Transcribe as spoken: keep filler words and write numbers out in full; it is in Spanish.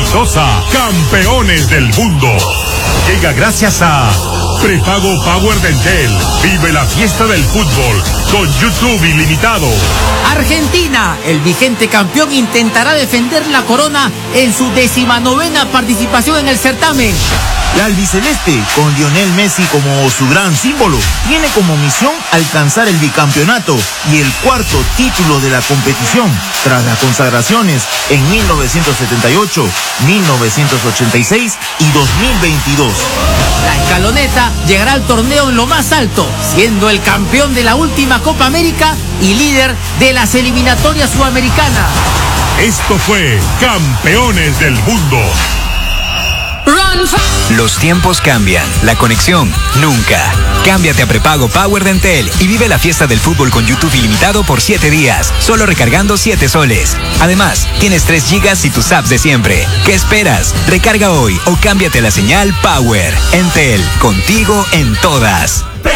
exitosa. Campeones del mundo. Llega gracias a Prepago Power de Entel. Vive la fiesta del fútbol con YouTube ilimitado. Argentina, el vigente campeón, intentará defender la corona en su decimanovena participación en el certamen. La albiceleste, con Lionel Messi como su gran símbolo, tiene como misión alcanzar el bicampeonato y el cuarto título de la competición, tras las consagraciones en mil novecientos setenta y ocho, mil novecientos ochenta y seis y dos mil veintidós. La escaloneta llegará al torneo en lo más alto, siendo el campeón de la última Copa América y líder de las eliminatorias sudamericanas. Esto fue Campeones del Mundo. Los tiempos cambian, la conexión nunca. Cámbiate a prepago Power de Entel y vive la fiesta del fútbol con YouTube ilimitado por siete días, solo recargando siete soles. Además, tienes tres gigas y tus apps de siempre. ¿Qué esperas? Recarga hoy o cámbiate la señal Power. Entel, contigo en todas.